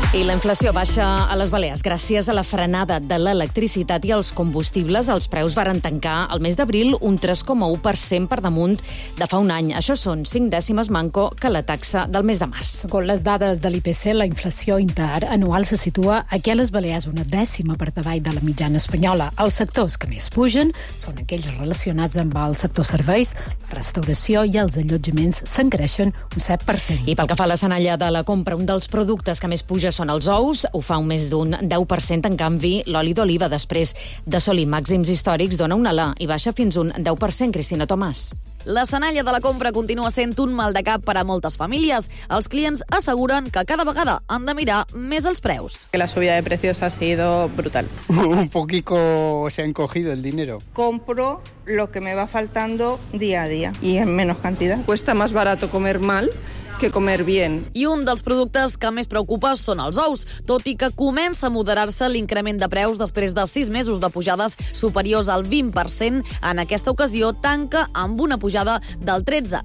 I la inflació baixa a les Balears. Gràcies a la frenada de l'electricitat i els combustibles, els preus varen tancar al mes d'abril un 3,1% per damunt de fa un any. Això són 5 dècimes manco que la taxa del mes de març. Segons les dades de l'IPC, la inflació interanual se situa aquí a les Balears una dècima per davall de la mitjana espanyola. Els sectors que més pugen són aquells relacionats amb el sector serveis, la restauració i els allotjaments s'encreixen un 7%. I pel que fa a la senalla de la compra, un dels productes que més puja són els ous, ho fa un més d'un 10%, en canvi l'oli d'oliva, després d'assolir màxims històrics, dona un alà i baixa fins un 10%. Cristina Tomàs. La senalla de la compra continua sent un mal de cap per a moltes famílies. Els clients asseguren que cada vegada han de mirar més els preus. La subida de precios ha sido brutal. Un poquito se ha encogido el dinero. Compro lo que me va faltando día a día y en menos cantidad. Cuesta más barato comer mal que comer bien. I un dels productes que més preocupa són els ous, tot i que comença a moderar-se l'increment de preus després de 6 mesos de pujades superiors al 20%. En aquesta ocasió tanca amb una pujada del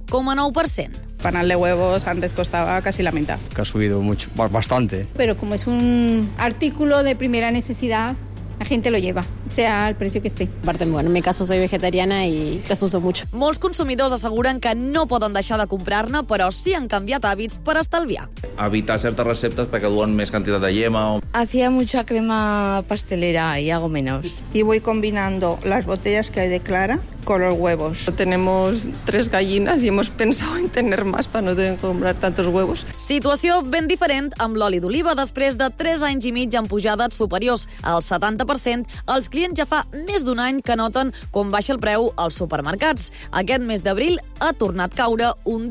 13,9%. Panal de huevos antes costaba casi la mitad. Que ha subido mucho, bastante. Pero como es un artículo de primera necesidad, la gente lo lleva, sea el precio que esté. Aparte, bueno, en mi caso soy vegetariana y las uso mucho. Molts consumidors asseguren que no poden deixar de comprar-ne, però sí han canviat hàbits per estalviar. Evitar certes receptes perquè duen més quantitat de yema. Hacía mucha crema pastelera y hago menos. Y voy combinando las botellas que hay de clara con los huevos. Tenemos 3 gallinas y hemos pensado en tener más para no tener que comprar tantos huevos. Situació ben diferent amb l'oli d'oliva. Després de 3 anys i mig amb pujades superiors al 70%, els clients ja fa més d'un any que noten com baixa el preu als supermercats. Aquest mes d'abril ha tornat a caure un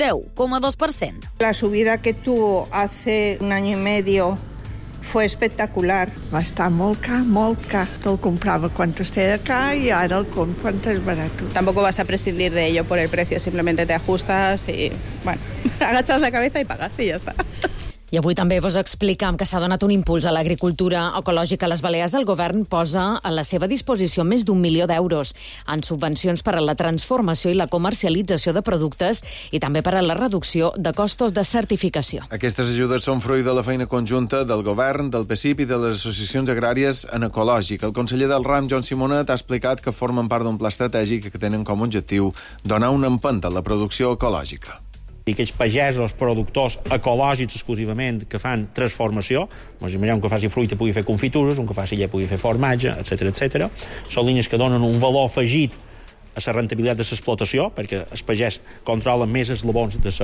10,2%. La subida que tuvo hace un año y medio fue espectacular. Va estar molt car. Te'l comprava quan estava car i ara el compro quan és barat. Tampoco vas a prescindir de ello por el precio, simplemente te ajustas y, bueno, agachas la cabeza y pagas y ya está. I avui també vos explicam que s'ha donat un impuls a l'agricultura ecològica a les Balears. El govern posa a la seva disposició més d'1 milió d'euros en subvencions per a la transformació i la comercialització de productes i també per a la reducció de costos de certificació. Aquestes ajudes són fruit de la feina conjunta del govern, del PSIP i de les associacions agràries en ecològic. El conseller del RAM, Joan Simonet, ha explicat que formen part d'un pla estratègic que tenen com a objectiu donar una empenta a la producció ecològica. I aquells pagesos, productors ecològics exclusivament que fan transformació, doncs imaginem que faci fruita pugui fer confitures, un que faci llet pugui fer formatge, etc. Són línies que donen un valor afegit a la rentabilitat de l'explotació, perquè el pagès controla més eslabons de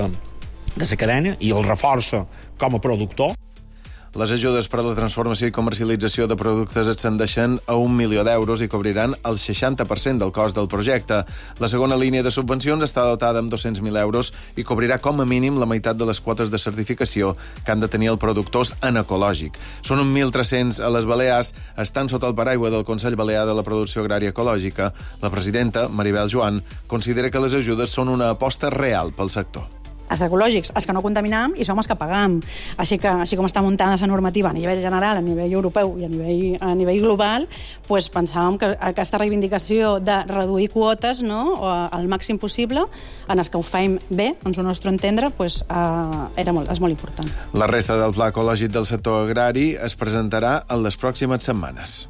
la cadena i el reforça com a productor. Les ajudes per a la transformació i comercialització de productes ascendeixen a 1 milió d'euros i cobriran el 60% del cost del projecte. La segona línia de subvencions està dotada amb 200.000 euros i cobrirà com a mínim la meitat de les quotes de certificació que han de tenir els productors en ecològic. Són 1.300 a les Balears, estan sota el paraigua del Consell Balear de la Producció Agrària Ecològica. La presidenta, Maribel Joan, considera que les ajudes són una aposta real pel sector. Els ecològics, els que no contaminam, i som els que pagam. Així com està muntada la normativa a nivell general, a nivell europeu i a nivell global, doncs pensàvem que aquesta reivindicació de reduir quotes, no, al màxim possible, en els que ho fem bé, en el nostre entendre, és molt important. La resta del pla ecològic del sector agrari es presentarà en les pròximes setmanes.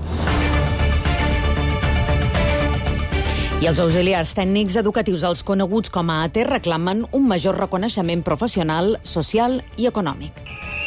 I els auxiliars tècnics educatius, els coneguts com a AT, reclamen un major reconeixement professional, social i econòmic.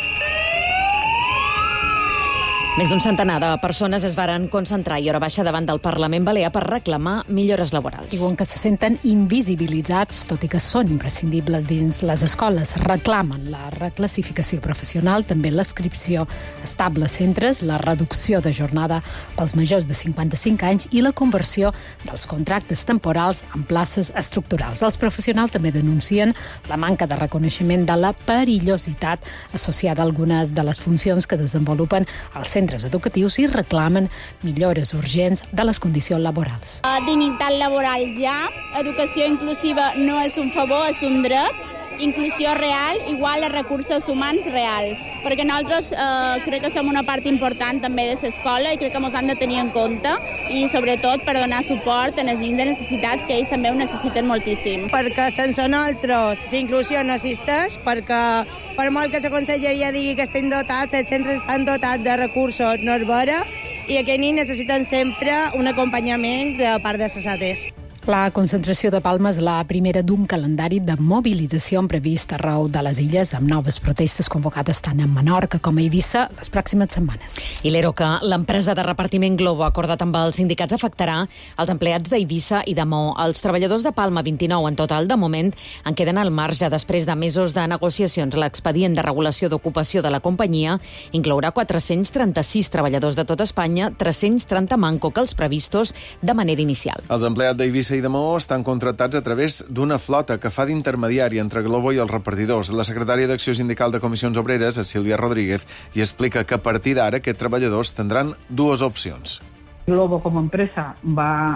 Més d'un centenar de persones es varen concentrar i hora baixa davant del Parlament Balear per reclamar millores laborals. Diuen que se senten invisibilitzats, tot i que són imprescindibles dins les escoles. Reclamen la reclassificació professional, també l'inscripció estable a centres, la reducció de jornada pels majors de 55 anys i la conversió dels contractes temporals en places estructurals. Els professionals també denuncien la manca de reconeixement de la perillositat associada a algunes de les funcions que desenvolupen els centres educatius i reclamen millores urgents de les condicions laborals. Dignitat laboral ja, educació inclusiva no és un favor, és un dret, inclusió real igual a recursos humans reals, perquè nosaltres crec que som una part important també de l'escola i crec que ens han de tenir en compte i sobretot per donar suport a els nens de necessitats, que ells també ho necessiten moltíssim. Perquè sense nosaltres la inclusió no existeix, perquè per molt que la conselleria digui que estem dotats, els centres estan dotats de recursos, no és vera, i aquests nens necessiten sempre un acompanyament de part de les ATs. La concentració de Palma és la primera d'un calendari de mobilització previst arreu de les illes, amb noves protestes convocades tant a Menorca com a Eivissa les pròximes setmanes. I l'ERO que l'empresa de repartiment Globo ha acordat amb els sindicats afectarà els empleats d'Eivissa i de Maó. Els treballadors de Palma, 29 en total, de moment, en queden al marge després de mesos de negociacions. L'expedient de regulació d'ocupació de la companyia inclourà 436 treballadors de tot Espanya, 330 manco que els previstos de manera inicial. Els empleats d'Eivissa i de Maó estan contractats a través d'una flota que fa d'intermediari entre Globo i els repartidors. La secretària d'Acció Sindical de Comissions Obreres, Sílvia Rodríguez, i explica que a partir d'ara aquests treballadors tindran dues opcions. Globo como empresa va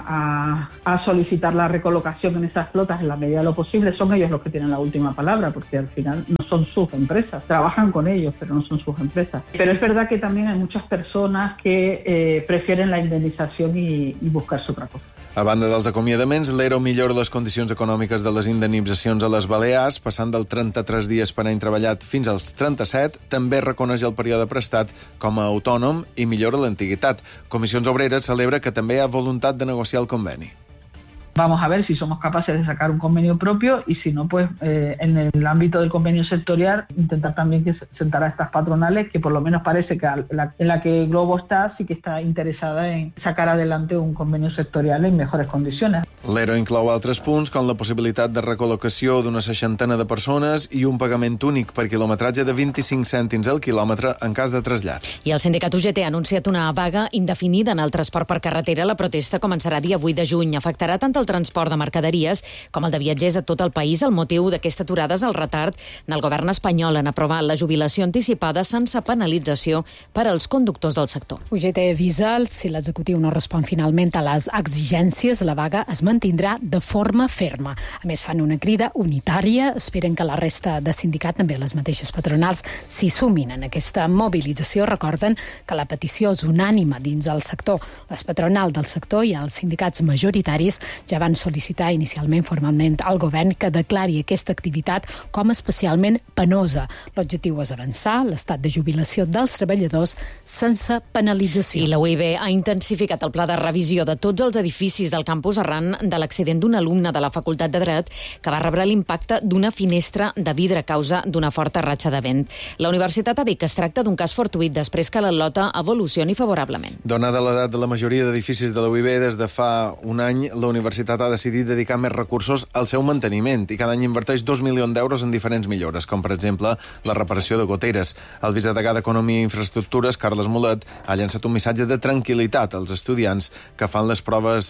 a solicitar la recolocación en esas flotas en la medida de lo posible. Son ellos los que tienen la última palabra, porque al final no son sus empresas. Trabajan con ellos, pero no son sus empresas. Pero es verdad que también hay muchas personas que prefieren la indemnización y buscarse otra cosa. A banda dels acomiadaments, l'ERO millora les condicions econòmiques de les indemnitzacions a les Balears, passant del 33 dies per any treballat fins als 37. També reconeix el període prestat com a autònom i millora l'antiguitat. Comissions Obreres celebra que també hi ha voluntat de negociar el conveni. Vamos a ver si somos capaces de sacar un convenio propio y si no, pues en el ámbito del convenio sectorial intentar también que sentar a estas patronales, que por lo menos parece que en la que Globo está, sí que está interesada en sacar adelante un convenio sectorial en mejores condiciones. L'ERO inclou altres punts, com la possibilitat de recol·locació d'una 60 de persones i un pagament únic per quilometratge de 25 cèntims al quilòmetre en cas de trasllat. I el sindicat UGT ha anunciat una vaga indefinida en el transport per carretera. La protesta començarà dia 8 de juny. Afectarà tant el transport de mercaderies com el de viatgers a tot el país. El motiu d'aquesta aturada és el retard del govern espanyol en aprovar la jubilació anticipada sense penalització per als conductors del sector. UGT avisa, si l'executiu no respon finalment a les exigències, la vaga es mantindrà de forma ferma. A més, fan una crida unitària, esperen que la resta de sindicat, també les mateixes patronals, s'hi sumin en aquesta mobilització. Recorden que la petició és unànima dins el sector. Les patronals del sector i els sindicats majoritaris ja van sol·licitar inicialment formalment al govern que declari aquesta activitat com especialment penosa. L'objectiu és avançar l'estat de jubilació dels treballadors sense penalització. I la UIB ha intensificat el pla de revisió de tots els edificis del campus arran de l'accident d'un alumne de la Facultat de Dret que va rebre l'impacte d'una finestra de vidre a causa d'una forta ratxa de vent. La universitat ha dit que es tracta d'un cas fortuït després que l'al·lota evolucioni favorablement. Donada l'edat de la majoria d'edificis de la UIB, des de fa un any, la universitat ha decidit dedicar més recursos al seu manteniment i cada any inverteix 2 milions d'euros en diferents millores, com per exemple la reparació de goteres. El vicedegà d'Economia i Infraestructures, Carles Mulet, ha llançat un missatge de tranquil·litat als estudiants que fan les proves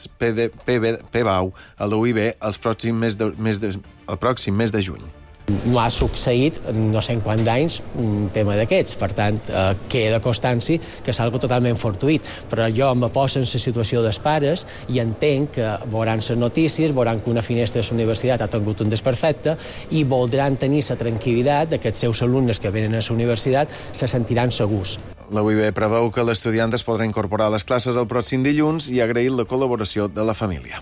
PBAU a la UIB el pròxim mes de juny. No ha succeït no sé en quants anys un tema d'aquests, per tant queda constància que és algo totalment fortuït, però jo em poso en la situació dels pares i entenc que veuran les notícies, veuran que una finestra de la universitat ha tingut un desperfecte i voldran tenir la tranquil·litat que els seus alumnes que venen a la universitat se sentiran segurs. La UIB preveu que l'estudiant es podrà incorporar a les classes el pròxim dilluns i ha agraït la col·laboració de la família.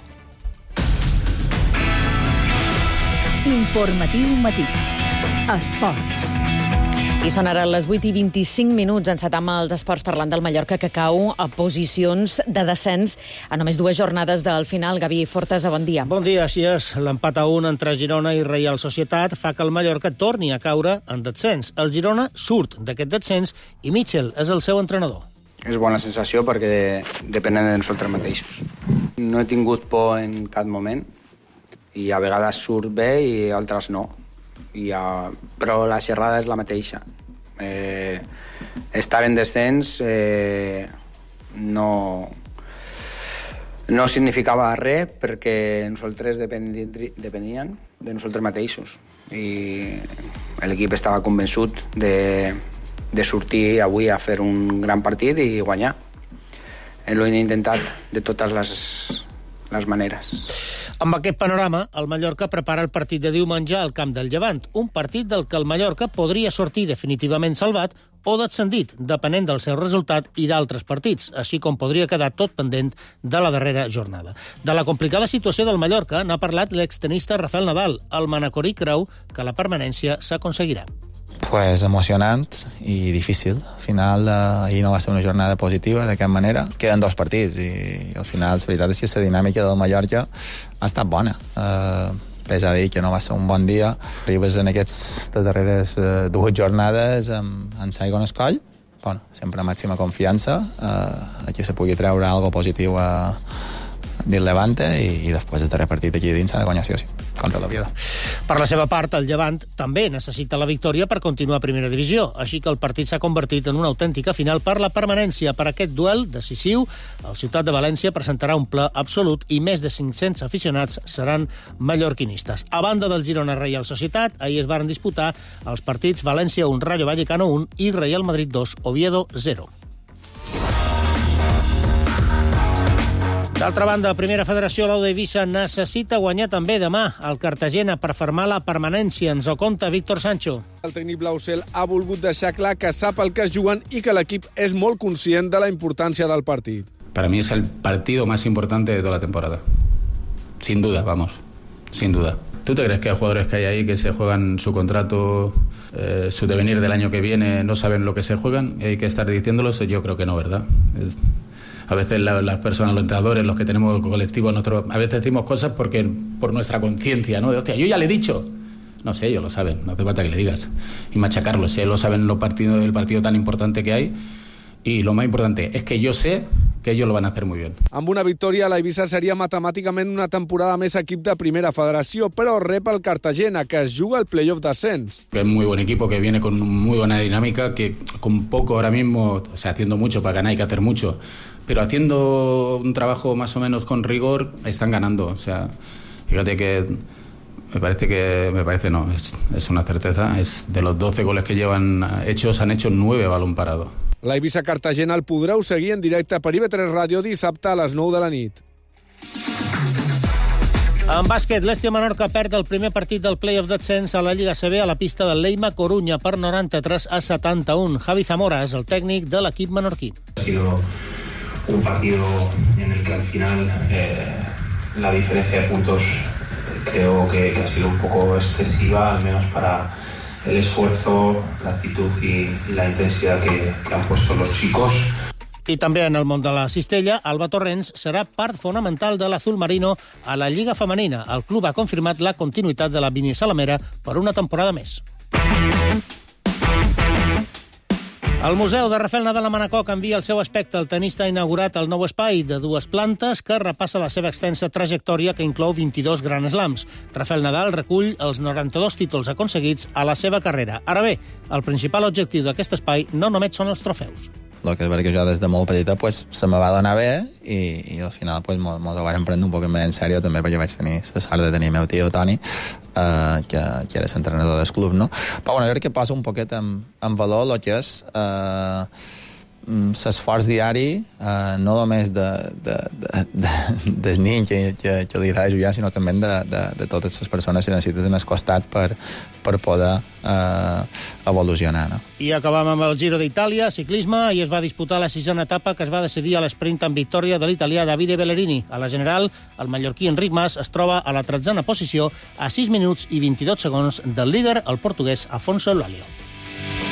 Informatiu matí. Esports. I són ara les 8:25. Encetam els esports parlant del Mallorca, que cau a posicions de descens a només 2 jornades del final. Gavi Fortesa, bon dia. Bon dia, així és. L'empat a 1 entre Girona i Reial Societat fa que el Mallorca torni a caure en descens. El Girona surt d'aquest descens i Mitchell és el seu entrenador. És bona sensació perquè depenen de nosaltres mateixos. No he tingut por en cap moment i a vegades surt bé i altres no. Però la xerrada és la mateixa. Estar en descens no significava res perquè nosaltres depenien de nosaltres mateixos i l'equip estava convençut de sortir avui a fer un gran partit i guanyar. L'ho he intentat de totes les maneres. Amb aquest panorama, el Mallorca prepara el partit de diumenge al camp del Llevant, un partit del que el Mallorca podria sortir definitivament salvat o descendit, depenent del seu resultat i d'altres partits, així com podria quedar tot pendent de la darrera jornada. De la complicada situació del Mallorca n'ha parlat l'extenista Rafael Nadal. El manacorí creu que la permanència s'aconseguirà. Pues emocionant i difícil. Al final, ahir no va ser una jornada positiva de cap manera. Queden 2 partits i al final la veritat és que la dinàmica del Mallorca ha estat bona. Pesa a dir que no va ser un bon dia. Arribes en aquestes darreres 2 jornades amb Saigon Escoll. Bueno, sempre màxima confiança que se pugui treure algo positiu dins Levante i després el darrer partit aquí dins s'ha de guanyar sí o sí, contra l'Oviedo. Per la seva part, el Llevant també necessita la victòria per continuar a primera divisió, així que el partit s'ha convertit en una autèntica final per la permanència. Per aquest duel decisiu, el Ciutat de València presentarà un ple absolut i més de 500 aficionats seran mallorquinistes. A banda del Girona Reial Societat, ahir es varen disputar els partits València 1, Rayo Vallecano 1 i Real Madrid 2, Oviedo 0. D'altra banda, la primera federació, l'Au d'Eivissa, necessita guanyar també demà al Cartagena per fermar la permanència. Ens ho conta Víctor Sancho. El tècnic blaucel ha volgut deixar clar que sap el que es juguen i que l'equip és molt conscient de la importància del partit. Para mí es el partido más importante de toda la temporada. Sin duda, vamos. Sin duda. ¿Tú te crees que hay jugadores que hay ahí que se juegan su contrato, su devenir del año que viene, no saben lo que se juegan y hay que estar diciéndolos? Yo creo que no, ¿verdad? A veces las personas, los entrenadores, los que tenemos colectivos, a veces decimos cosas por nuestra conciencia, ¿no? De, hostia, yo ya le he dicho. No sé, ellos lo saben, no hace falta que le digas. Y machacarlos, si ellos lo saben el partido tan importante que hay. Y lo más importante es que yo sé que ellos lo van a hacer muy bien. Amb una victòria, l'Eivissa seria matemàticament una temporada més equip de primera federació, però rep el Cartagena, que es juga el playoff d'ascens. Es muy buen equipo, que viene con muy buena dinámica, que con poco ahora mismo, o sea, haciendo mucho para ganar hay que hacer mucho, pero haciendo un trabajo más o menos con rigor, están ganando. O sea, fíjate que me parece no, es una certeza. Es de los 12 goles que llevan hechos, han hecho 9 a balón parado. L'Eivissa Cartagena el podreu seguir en directe per IB3 Ràdio dissabte a les 9 de la nit. En bàsquet, l'Estia Menorca perd el primer partit del playoff d'ascens a la Lliga CB a la pista del Leima Coruña per 93-71. Javi Zamora és el tècnic de l'equip menorquí. Ha sido un partido en el que al final la diferencia de puntos creo que ha sido un poco excesiva, al menos para el esfuerzo, la actitud y la intensidad que han puesto los chicos. I també en el món de la cistella, Alba Torrents serà part fonamental de l'Azul Marino a la Lliga Femenina. El club ha confirmat la continuïtat de la Vini Salamera per una temporada més. El Museu de Rafael Nadal a Manacor canvia el seu aspecte. El tenista ha inaugurat el nou espai de 2 plantes que repassa la seva extensa trajectòria que inclou 22 Grand Slams. Rafael Nadal recull els 92 títols aconseguits a la seva carrera. Ara bé, el principal objectiu d'aquest espai no només són els trofeus. El que és veritat que jo des de molt petita pues, se me va donar bé i al final pues, mos ho vam prendre un poc més en sèrio també perquè vaig tenir la sort de tenir el meu tio Toni que era l'entrenador del club, no? Però bueno, jo crec que posa un poquet en valor el que és l'esforç diari no només del nen que li agrada jugar, sinó també de totes les persones que necessiten al costat per poder evolucionar. No? I acabam amb el Giro d'Itàlia, ciclisme, i es va disputar la 6a etapa que es va decidir a l'esprint amb victòria de l'italià Davide Bellerini. A la general, el mallorquí Enric Mas es troba a la 13a posició a 6 minuts i 22 segons del líder, el portuguès Afonso Eulálio.